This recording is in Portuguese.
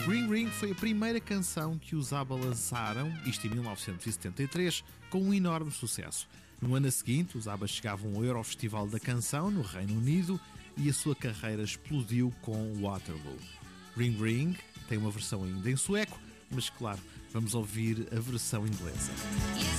Ring Ring foi a primeira canção que os ABBA lançaram, isto em 1973, com um enorme sucesso. No ano seguinte, os ABBA chegavam ao Eurofestival da Canção, no Reino Unido, e a sua carreira explodiu com Waterloo. Ring Ring tem uma versão ainda em sueco, mas claro, vamos ouvir a versão inglesa.